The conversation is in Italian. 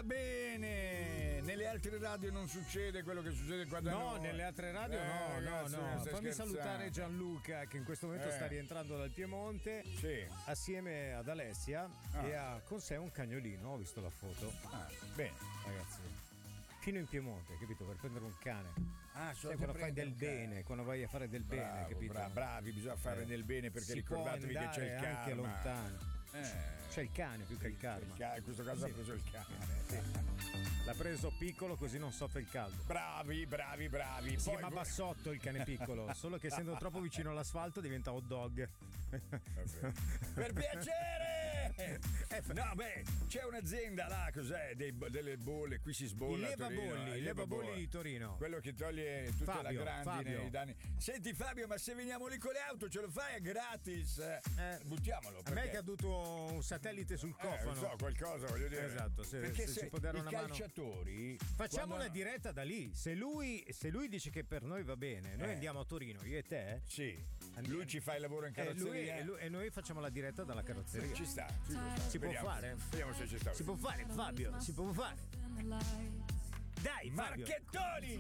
bene. Nelle altre radio non succede quello che succede qua da noi. No, nelle altre radio no. Fammi scherzando. salutare Gianluca che in questo momento sta rientrando dal Piemonte. Sì. Assieme ad Alessia e ha con sé un cagnolino. Ho visto la foto. Bene, ragazzi. Fino in Piemonte, capito? Per prendere un cane. Sai quando fai del bene, quando vai a fare del bene, capito? Bravi, bisogna fare del bene perché si ricordatevi può che c'è il karma. anche lontano. C'è il cane più che il karma. In questo caso ha preso il cane. L'ha preso piccolo così non soffre il caldo. Bravi. Si chiama Bassotto il cane piccolo, solo che essendo troppo vicino all'asfalto diventa hot dog. Per piacere! No, c'è un'azienda là, cos'è? Delle bolle, qui si sbolla. I levabolli di Torino. Quello che toglie tutta la grandine, Fabio. i danni. Senti Fabio, ma se veniamo lì con le auto ce lo fai a gratis? Buttiamolo. A me è caduto un satellite sul cofano. Non so, qualcosa voglio dire. Esatto, perché se si può dare una mano. I calciatori. Facciamo una diretta da lì. Se lui dice che per noi va bene, noi andiamo a Torino, io e te. Sì. Lui ci fa il lavoro in carrozzeria. E noi facciamo la diretta dalla carrozzeria. Ci sta. Si può fare? Vediamo se ci sta. Si può fare, Fabio, si può fare. Dai, Fabio. Marchettoni!